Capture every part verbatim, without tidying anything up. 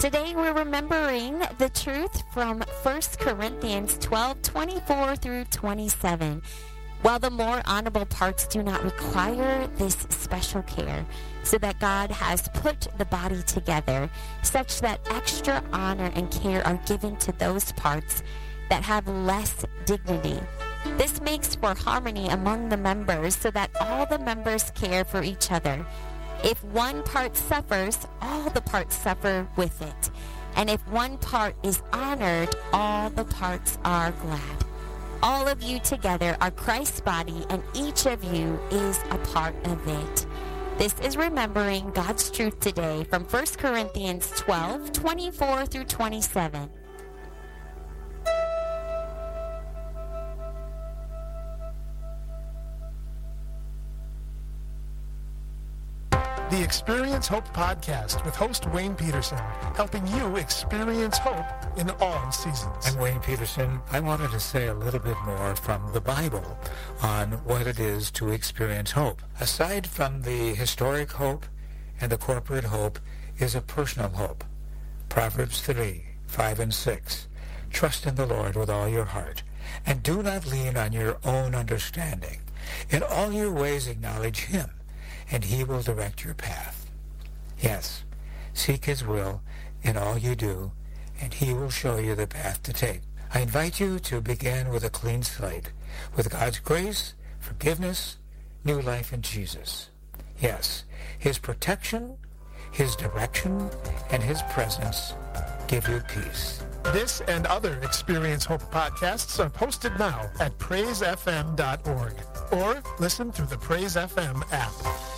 Today we're remembering the truth from First Corinthians twelve, twenty-four through twenty-seven. While the more honorable parts do not require this special care, so that God has put the body together such that extra honor and care are given to those parts that have less dignity. This makes for harmony among the members so that all the members care for each other. If one part suffers, all the parts suffer with it. And if one part is honored, all the parts are glad. All of you together are Christ's body, and each of you is a part of it. This is remembering God's truth today from First Corinthians twelve, twenty-four through twenty-seven. The Experience Hope podcast with host Wayne Peterson, helping you experience hope in all seasons. I'm Wayne Peterson. I wanted to say a little bit more from the Bible on what it is to experience hope. Aside from the historic hope and the corporate hope is a personal hope. Proverbs three, five and six. Trust in the Lord with all your heart, and do not lean on your own understanding. In all your ways acknowledge him, and he will direct your path. Yes, seek his will in all you do, and he will show you the path to take. I invite you to begin with a clean slate, with God's grace, forgiveness, new life in Jesus. Yes, his protection, his direction, and his presence give you peace. This and other Experience Hope podcasts are posted now at praise f m dot org or listen through the Praise F M app.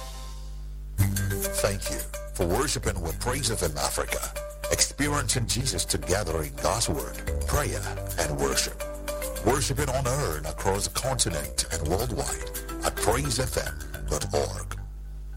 Thank you for worshiping with Praise F M Africa, experiencing Jesus together in God's Word, prayer, and worship. Worshiping on air and across the continent and worldwide at praise f m dot org.